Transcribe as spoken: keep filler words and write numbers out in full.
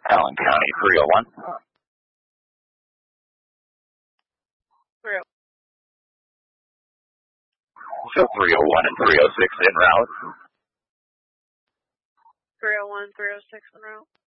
Allen County three oh one. three oh. So three oh one and three oh six en route. three oh one, three oh six en route.